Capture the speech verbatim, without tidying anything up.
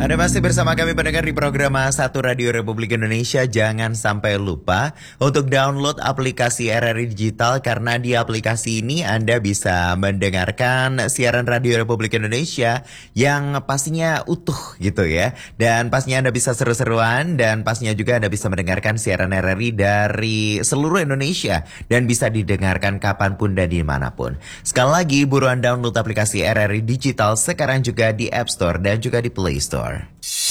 Anda masih bersama kami pendengar di program satu Radio Republik Indonesia. Jangan sampai lupa untuk download aplikasi R R I Digital, karena di aplikasi ini Anda bisa mendengarkan siaran Radio Republik Indonesia yang pastinya utuh gitu ya. Dan pastinya Anda bisa seru-seruan, dan pastinya juga Anda bisa mendengarkan siaran R R I dari seluruh Indonesia dan bisa didengarkan kapanpun dan dimanapun. Sekali lagi, buruan download aplikasi R R I Digital sekarang juga di App Store dan juga di Play Store.